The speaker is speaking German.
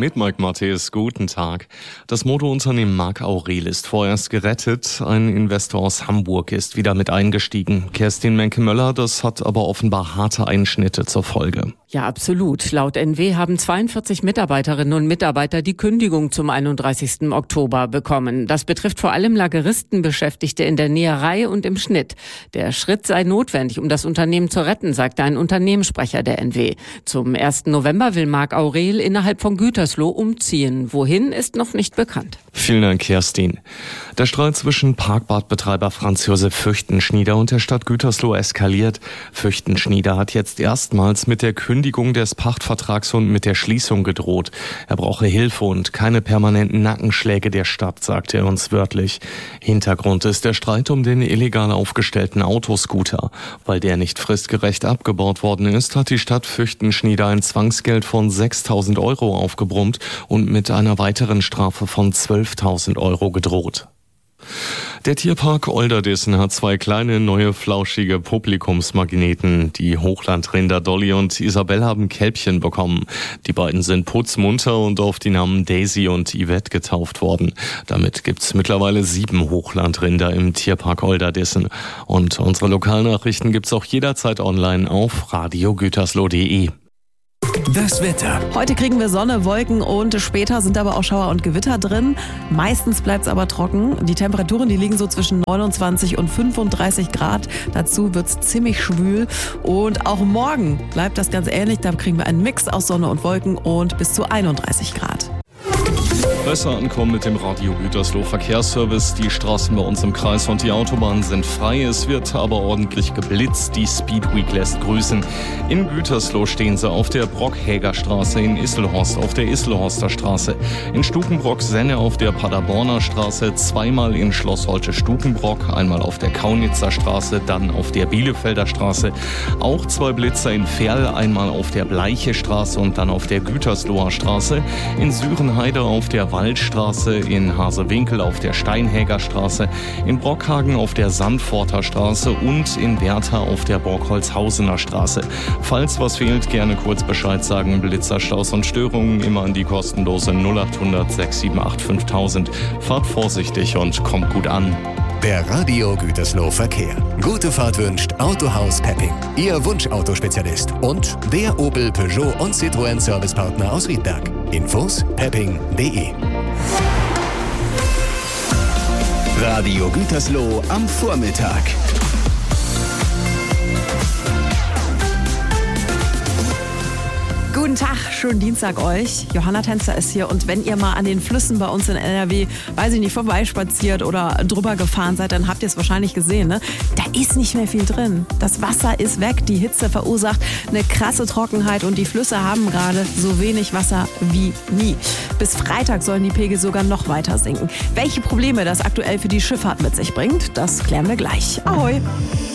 Mit Mike Matthäus, guten Tag. Das Modeunternehmen Marc Aurel ist vorerst gerettet. Ein Investor aus Hamburg ist wieder mit eingestiegen. Kerstin Menke-Möller, das hat aber offenbar harte Einschnitte zur Folge. Ja, absolut. Laut NW haben 42 Mitarbeiterinnen und Mitarbeiter die Kündigung zum 31. Oktober bekommen. Das betrifft vor allem Lageristen, Beschäftigte in der Näherei und im Schnitt. Der Schritt sei notwendig, um das Unternehmen zu retten, sagte ein Unternehmenssprecher der NW. Zum 1. November will Marc Aurel innerhalb von Gütersloh umziehen. Wohin, ist noch nicht bekannt. Vielen Dank, Kerstin. Der Streit zwischen Parkbadbetreiber Franz Josef Fürchtenschnieder und der Stadt Gütersloh eskaliert. Fürchtenschnieder hat jetzt erstmals mit der Kündigung des Pachtvertrags und mit der Schließung gedroht. Er brauche Hilfe und keine permanenten Nackenschläge der Stadt, sagte er uns wörtlich. Hintergrund ist der Streit um den illegal aufgestellten Autoscooter. Weil der nicht fristgerecht abgebaut worden ist, hat die Stadt Fürchtenschnieder ein Zwangsgeld von 6.000 € aufgebrummt und mit einer weiteren Strafe von 12.000 € gedroht. Der Tierpark Olderdissen hat 2 kleine, neue, flauschige Publikumsmagneten. Die Hochlandrinder Dolly und Isabelle haben Kälbchen bekommen. Die beiden sind putzmunter und auf die Namen Daisy und Yvette getauft worden. Damit gibt's mittlerweile 7 Hochlandrinder im Tierpark Olderdissen. Und unsere Lokalnachrichten gibt's auch jederzeit online auf radiogütersloh.de. Das Wetter. Heute kriegen wir Sonne, Wolken und später sind aber auch Schauer und Gewitter drin. Meistens bleibt es aber trocken. Die Temperaturen, die liegen so zwischen 29 und 35 Grad. Dazu wird es ziemlich schwül. Und auch morgen bleibt das ganz ähnlich. Da kriegen wir einen Mix aus Sonne und Wolken und bis zu 31 Grad. Besser ankommen mit dem Radio Gütersloh Verkehrsservice. Die Straßen bei uns im Kreis und die Autobahnen sind frei. Es wird aber ordentlich geblitzt. Die Speedweek lässt grüßen. In Gütersloh stehen sie auf der Brockhäger Straße, in Isselhorst auf der Isselhorster Straße, in Stukenbrock-Senne auf der Paderborner Straße, zweimal in Schloss Holte-Stukenbrock, einmal auf der Kaunitzer Straße, dann auf der Bielefelder Straße. Auch 2 Blitzer in Verl, einmal auf der Bleiche Straße und dann auf der Gütersloher Straße, in Sürenheide auf der Waldstraße, in Hasewinkel auf der Steinhäger Straße, in Brockhagen auf der Sandforter Straße und in Werther auf der Borgholzhausener Straße. Falls was fehlt, gerne kurz Bescheid sagen. Blitzerstaus und Störungen immer an die kostenlose 0800 678 5000. Fahrt vorsichtig und kommt gut an. Der Radio Gütersloh Verkehr. Gute Fahrt wünscht Autohaus Pepping, Ihr Wunschautospezialist und der Opel, Peugeot und Citroën Servicepartner aus Riedberg. Infos pepping.de. Radio Gütersloh am Vormittag. Guten Tag, schönen Dienstag euch. Johanna Tänzer ist hier und wenn ihr mal an den Flüssen bei uns in NRW, weiß ich nicht, vorbeispaziert oder drüber gefahren seid, dann habt ihr es wahrscheinlich gesehen, ne? Da ist nicht mehr viel drin. Das Wasser ist weg, die Hitze verursacht eine krasse Trockenheit und die Flüsse haben gerade so wenig Wasser wie nie. Bis Freitag sollen die Pegel sogar noch weiter sinken. Welche Probleme das aktuell für die Schifffahrt mit sich bringt, das klären wir gleich. Ahoi!